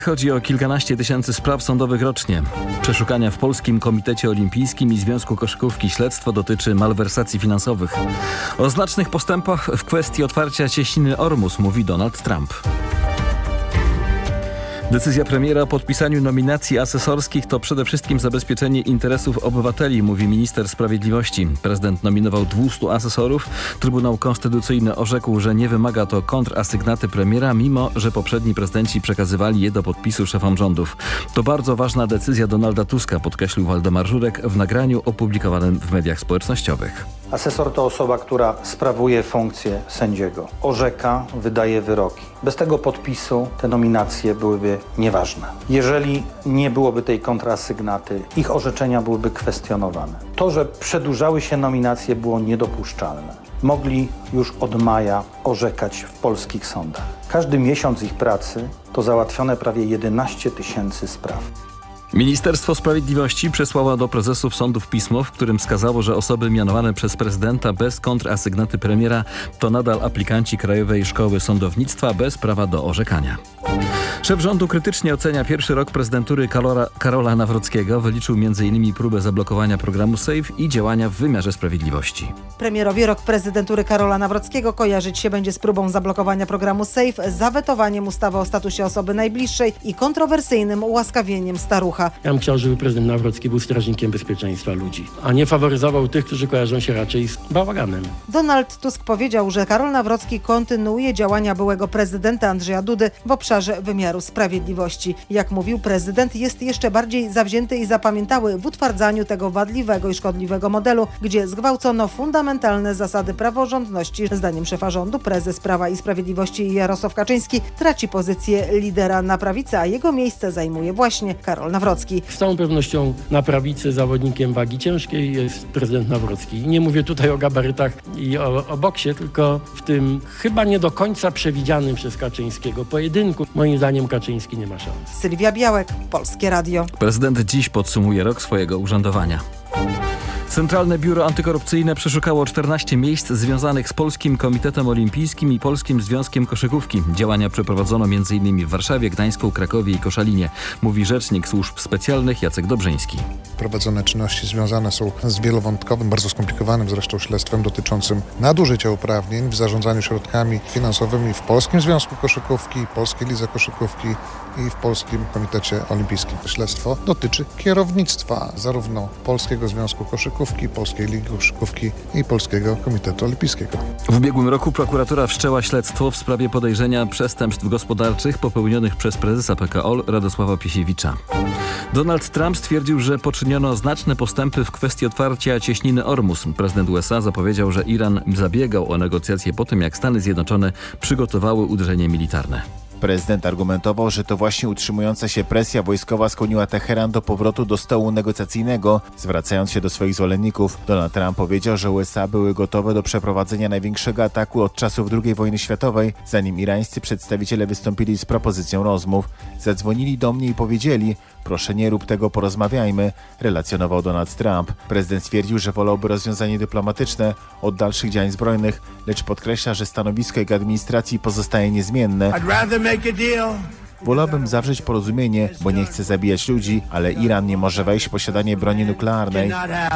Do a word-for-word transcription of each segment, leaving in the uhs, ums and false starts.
Chodzi o kilkanaście tysięcy spraw sądowych rocznie. Przeszukania w Polskim Komitecie Olimpijskim i Związku Koszykówki. Śledztwo dotyczy malwersacji finansowych. O znacznych postępach w kwestii otwarcia cieśniny Ormus mówi Donald Trump. Decyzja premiera o podpisaniu nominacji asesorskich to przede wszystkim zabezpieczenie interesów obywateli, mówi minister sprawiedliwości. Prezydent nominował dwustu asesorów. Trybunał Konstytucyjny orzekł, że nie wymaga to kontrasygnaty premiera, mimo że poprzedni prezydenci przekazywali je do podpisu szefom rządów. To bardzo ważna decyzja Donalda Tuska, podkreślił Waldemar Żurek w nagraniu opublikowanym w mediach społecznościowych. Asesor to osoba, która sprawuje funkcję sędziego, orzeka, wydaje wyroki. Bez tego podpisu te nominacje byłyby nieważne. Jeżeli nie byłoby tej kontrasygnaty, ich orzeczenia byłyby kwestionowane. To, że przedłużały się nominacje, było niedopuszczalne. Mogli już od maja orzekać w polskich sądach. Każdy miesiąc ich pracy to załatwione prawie jedenaście tysięcy spraw. Ministerstwo Sprawiedliwości przesłało do prezesów sądów pismo, w którym wskazało, że osoby mianowane przez prezydenta bez kontrasygnaty premiera to nadal aplikanci Krajowej Szkoły Sądownictwa bez prawa do orzekania. Szef rządu krytycznie ocenia pierwszy rok prezydentury Karola, Karola Nawrockiego. Wyliczył między innymi próbę zablokowania programu SAFE i działania w wymiarze sprawiedliwości. Premierowi rok prezydentury Karola Nawrockiego kojarzyć się będzie z próbą zablokowania programu SAFE, zawetowaniem ustawy o statusie osoby najbliższej i kontrowersyjnym ułaskawieniem starucha. Ja bym chciał, żeby prezydent Nawrocki był strażnikiem bezpieczeństwa ludzi, a nie faworyzował tych, którzy kojarzą się raczej z bałaganem. Donald Tusk powiedział, że Karol Nawrocki kontynuuje działania byłego prezydenta Andrzeja Dudy w obszarze wymiaru sprawiedliwości. Jak mówił prezydent, jest jeszcze bardziej zawzięty i zapamiętały w utwardzaniu tego wadliwego i szkodliwego modelu, gdzie zgwałcono fundamentalne zasady praworządności. Zdaniem szefa rządu prezes Prawa i Sprawiedliwości Jarosław Kaczyński traci pozycję lidera na prawicy, a jego miejsce zajmuje właśnie Karol Nawrocki. Z całą pewnością na prawicy zawodnikiem wagi ciężkiej jest prezydent Nawrocki. I nie mówię tutaj o gabarytach i o, o boksie, tylko w tym chyba nie do końca przewidzianym przez Kaczyńskiego pojedynku. Moim zdaniem Kaczyński nie ma szans. Sylwia Białek, Polskie Radio. Prezydent dziś podsumuje rok swojego urzędowania. Centralne Biuro Antykorupcyjne przeszukało czternaście miejsc związanych z Polskim Komitetem Olimpijskim i Polskim Związkiem Koszykówki. Działania przeprowadzono między innymi w Warszawie, Gdańsku, Krakowie i Koszalinie, mówi rzecznik służb specjalnych Jacek Dobrzyński. Prowadzone czynności związane są z wielowątkowym, bardzo skomplikowanym zresztą śledztwem dotyczącym nadużycia uprawnień w zarządzaniu środkami finansowymi w Polskim Związku Koszykówki, Polskiej Lidze Koszykówki i w Polskim Komitecie Olimpijskim. Śledztwo dotyczy kierownictwa zarówno Polskiego Związku Koszykówki, Polskiej Ligi Koszykówki i Polskiego Komitetu Olimpijskiego. W ubiegłym roku prokuratura wszczęła śledztwo w sprawie podejrzenia przestępstw gospodarczych popełnionych przez prezesa P K O L Radosława Piesiewicza. Donald Trump stwierdził, że poczyniono znaczne postępy w kwestii otwarcia cieśniny Ormus. Prezydent U S A zapowiedział, że Iran zabiegał o negocjacje po tym, jak Stany Zjednoczone przygotowały uderzenie militarne. Prezydent argumentował, że to właśnie utrzymująca się presja wojskowa skłoniła Teheran do powrotu do stołu negocjacyjnego. Zwracając się do swoich zwolenników, Donald Trump powiedział, że U S A były gotowe do przeprowadzenia największego ataku od czasów drugiej wojny światowej, zanim irańscy przedstawiciele wystąpili z propozycją rozmów. Zadzwonili do mnie i powiedzieli: proszę, nie rób tego, porozmawiajmy, relacjonował Donald Trump. Prezydent stwierdził, że wolałby rozwiązanie dyplomatyczne od dalszych działań zbrojnych, lecz podkreśla, że stanowisko jego administracji pozostaje niezmienne. Wolałbym zawrzeć porozumienie, bo nie chcę zabijać ludzi, ale Iran nie może wejść w posiadanie broni nuklearnej.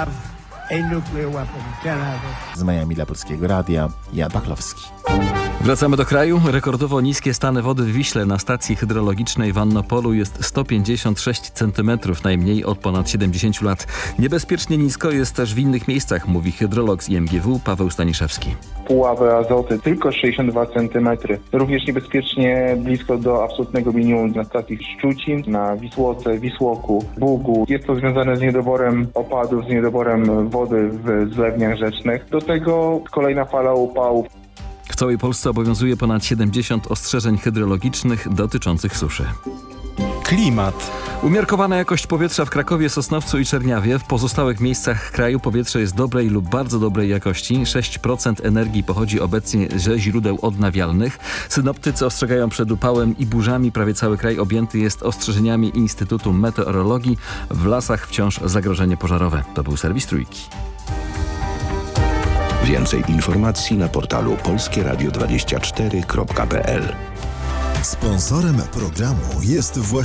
Z Miami dla Polskiego Radia, Jan Pachlowski. Wracamy do kraju. Rekordowo niskie stany wody w Wiśle na stacji hydrologicznej w Annopolu jest sto pięćdziesiąt sześć centymetrów, najmniej od ponad siedemdziesięciu lat. Niebezpiecznie nisko jest też w innych miejscach, mówi hydrolog z I M G W Paweł Staniszewski. Puławy azoty tylko sześćdziesiąt dwa centymetry. Również niebezpiecznie blisko do absolutnego minimum na stacji Szczucin, na Wisłoce, Wisłoku, Bugu. Jest to związane z niedoborem opadów, z niedoborem wody w zlewniach rzecznych. Do tego kolejna fala upałów. W całej Polsce obowiązuje ponad siedemdziesiąt ostrzeżeń hydrologicznych dotyczących suszy. Klimat. Umiarkowana jakość powietrza w Krakowie, Sosnowcu i Czerniawie. W pozostałych miejscach kraju powietrze jest dobrej lub bardzo dobrej jakości. sześć procent energii pochodzi obecnie ze źródeł odnawialnych. Synoptycy ostrzegają przed upałem i burzami. Prawie cały kraj objęty jest ostrzeżeniami Instytutu Meteorologii. W lasach wciąż zagrożenie pożarowe. To był serwis Trójki. Więcej informacji na portalu polskie radio dwadzieścia cztery kropka p l. Sponsorem programu jest właśnie